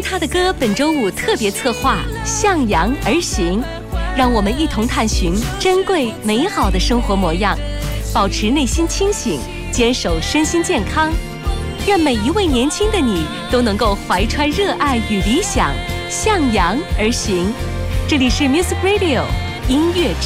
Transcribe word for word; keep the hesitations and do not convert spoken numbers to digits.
他的歌本周五特别策划《向阳而行》，让我们一同探寻珍贵美好的生活模样，保持内心清醒，坚守身心健康。愿每一位年轻的你都能够怀揣热爱与理想，向阳而行。这里是 Music Radio 音乐